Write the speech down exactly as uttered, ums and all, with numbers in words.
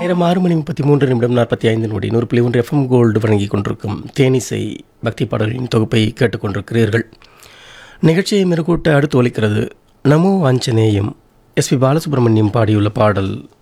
நேரம் ஆறு மணி முப்பத்தி மூன்று நிமிடம் நாற்பத்தி ஐந்து நொடி நூறு புள்ளி ஒன்று எஃப்எம் கோல்டு வழங்கி கொண்டிருக்கும் தேனிசை பக்தி பாடல்களின் தொகுப்பை கேட்டுக்கொண்டிருக்கிறீர்கள். நிகழ்ச்சியை மெருகூட்ட அடுத்து ஒலிக்கிறது நமோ ஆஞ்சநேயம். எஸ் பி பாலசுப்ரமணியம் பாடியுள்ள பாடல்.